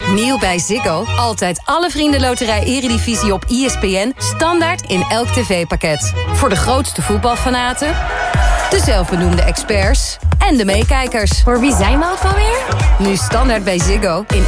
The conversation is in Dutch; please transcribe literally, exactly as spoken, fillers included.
Nieuw bij Ziggo. Altijd alle Vriendenloterij Eredivisie op I S P N. Standaard in elk tv-pakket. Voor de grootste voetbalfanaten, de zelfbenoemde experts en de meekijkers. Voor wie zijn we ook alweer? Nu standaard bij Ziggo in